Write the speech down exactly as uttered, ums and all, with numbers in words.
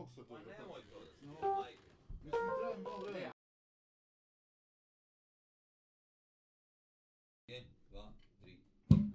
mogu se to. Pa nemoj to da se No. majke. Mislim, treba mi malo vremena.